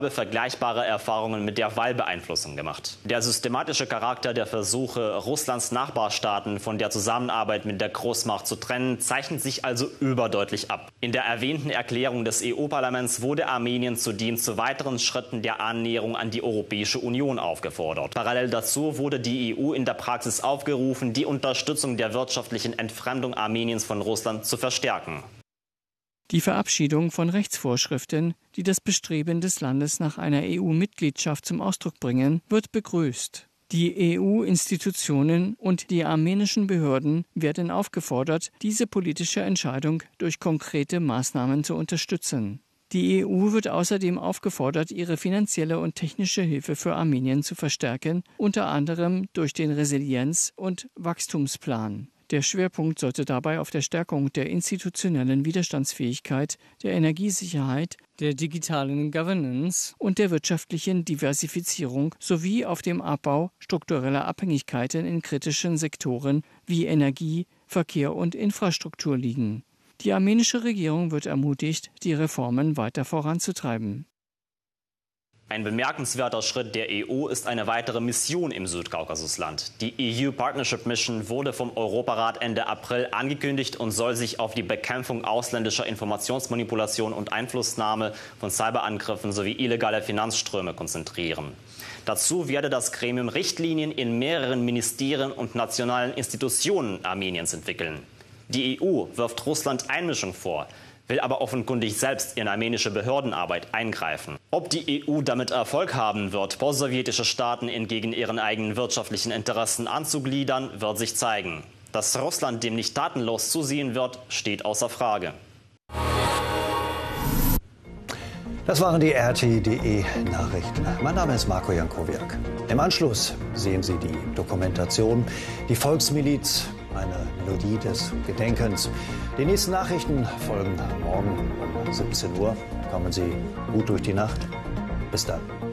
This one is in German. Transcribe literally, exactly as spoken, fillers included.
vergleichbare Erfahrungen mit der Wahlbeeinflussung gemacht. Der systematische Charakter der Versuche, Russlands Nachbarstaaten von der Zusammenarbeit mit der Großmacht zu trennen, zeichnet sich also überdeutlich ab. In der erwähnten Erklärung des E U-Parlaments wurde Armenien zudem zu weiteren Schritten der Annäherung an die Europäische Union aufgefordert. Parallel dazu wurde die E U in der Praxis aufgerufen, die Unterstützung der wirtschaftlichen Entfremdung Armeniens von Russland zu verstärken. Die Verabschiedung von Rechtsvorschriften, die das Bestreben des Landes nach einer E U-Mitgliedschaft zum Ausdruck bringen, wird begrüßt. Die E U-Institutionen und die armenischen Behörden werden aufgefordert, diese politische Entscheidung durch konkrete Maßnahmen zu unterstützen. Die E U wird außerdem aufgefordert, ihre finanzielle und technische Hilfe für Armenien zu verstärken, unter anderem durch den Resilienz- und Wachstumsplan. Der Schwerpunkt sollte dabei auf der Stärkung der institutionellen Widerstandsfähigkeit, der Energiesicherheit, der digitalen Governance und der wirtschaftlichen Diversifizierung sowie auf dem Abbau struktureller Abhängigkeiten in kritischen Sektoren wie Energie, Verkehr und Infrastruktur liegen. Die armenische Regierung wird ermutigt, die Reformen weiter voranzutreiben. Ein bemerkenswerter Schritt der E U ist eine weitere Mission im Südkaukasusland. Die E U Partnership Mission wurde vom Europarat Ende April angekündigt und soll sich auf die Bekämpfung ausländischer Informationsmanipulation und Einflussnahme von Cyberangriffen sowie illegale Finanzströme konzentrieren. Dazu werde das Gremium Richtlinien in mehreren Ministerien und nationalen Institutionen Armeniens entwickeln. Die E U wirft Russland Einmischung vor, will aber offenkundig selbst in armenische Behördenarbeit eingreifen. Ob die E U damit Erfolg haben wird, postsowjetische Staaten entgegen ihren eigenen wirtschaftlichen Interessen anzugliedern, wird sich zeigen. Dass Russland dem nicht tatenlos zusehen wird, steht außer Frage. Das waren die R T punkt de-Nachrichten. Mein Name ist Marco Jankowiak. Im Anschluss sehen Sie die Dokumentation Die Volksmiliz, eine Melodie des Gedenkens. Die nächsten Nachrichten folgen morgen um siebzehn Uhr. Kommen Sie gut durch die Nacht. Bis dann.